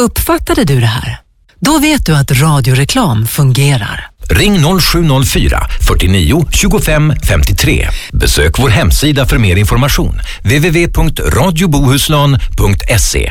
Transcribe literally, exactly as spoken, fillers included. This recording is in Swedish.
Uppfattade du det här? Då vet du att radioreklam fungerar. Ring noll sju noll fyra, fyrtionio, tjugofem, femtiotre. Besök vår hemsida för mer information. w w w punkt radio bohuslän punkt se.